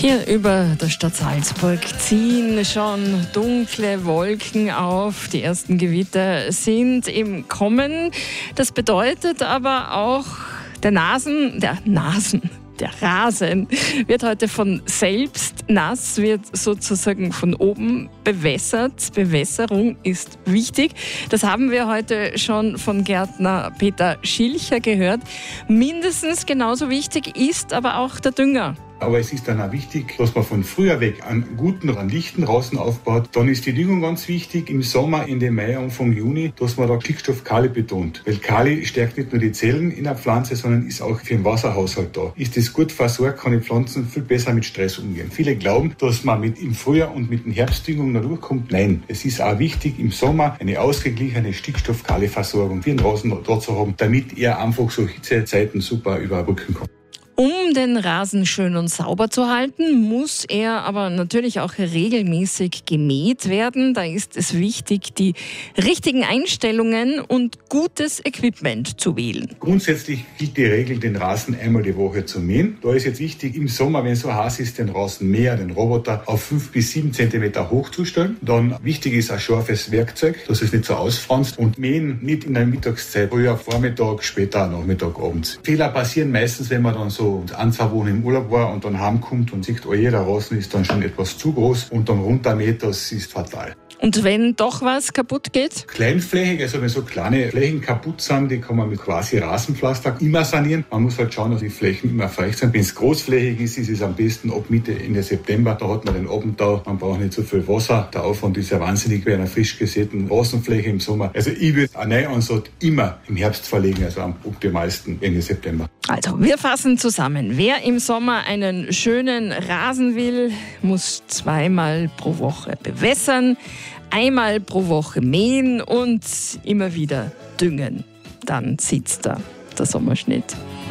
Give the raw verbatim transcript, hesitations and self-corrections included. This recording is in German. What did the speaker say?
Hier über der Stadt Salzburg ziehen schon dunkle Wolken auf. Die ersten Gewitter sind im Kommen. Das bedeutet aber auch, der Nasen, der Nasen, der Rasen wird heute von selbst nass, wird sozusagen von oben bewässert. Bewässerung ist wichtig. Das haben wir heute schon von Gärtner Peter Schilcher gehört. Mindestens genauso wichtig ist aber auch der Dünger. Aber es ist dann auch wichtig, dass man von früher weg einen guten, einen lichten Rasen aufbaut. Dann ist die Düngung ganz wichtig im Sommer, Ende Mai, Anfang Juni, dass man da Stickstoff Kali betont. Weil Kali stärkt nicht nur die Zellen in der Pflanze, sondern ist auch für den Wasserhaushalt da. Ist das gut versorgt, kann die Pflanzen viel besser mit Stress umgehen. Viele glauben, dass man mit im Frühjahr und mit den Herbstdüngung noch durchkommt. Nein, es ist auch wichtig, im Sommer eine ausgeglichene Stickstoff-Kali-Versorgung für den Rasen da zu haben, damit er einfach so Hitzezeiten super überbrücken kann. Um den Rasen schön und sauber zu halten, muss er aber natürlich auch regelmäßig gemäht werden. Da ist es wichtig, die richtigen Einstellungen und gutes Equipment zu wählen. Grundsätzlich gilt die Regel, den Rasen einmal die Woche zu mähen. Da ist jetzt wichtig, im Sommer, wenn es so heiß ist, den Rasenmäher, den Roboter auf fünf bis sieben Zentimeter hochzustellen. Dann wichtig ist ein scharfes Werkzeug, dass es nicht so ausfranst. Und mähen nicht in der Mittagszeit, früher Vormittag, später Nachmittag, abends. Fehler passieren meistens, wenn man dann so ein, zwei Wochen im Urlaub war und dann heimkommt und sieht, oh je, der Rasen ist dann schon etwas zu groß und dann runtermäht, das ist fatal. Und wenn doch was kaputt geht? Kleinflächig, also wenn so kleine Flächen kaputt sind, die kann man mit quasi Rasenpflaster immer sanieren. Man muss halt schauen, dass die Flächen immer feucht sind. Wenn es großflächig ist, ist es am besten ab Mitte, Ende September. Da hat man den Abendtau, man braucht nicht so viel Wasser. Der Aufwand ist ja wahnsinnig bei einer frisch gesäten Rasenfläche im Sommer. Also ich würde eine Neuansat immer im Herbst verlegen, also am optimalsten Ende September. Also wir fassen zusammen. Wer im Sommer einen schönen Rasen will, muss zweimal pro Woche bewässern, einmal pro Woche mähen und immer wieder düngen. Dann sitzt da der Sommerschnitt.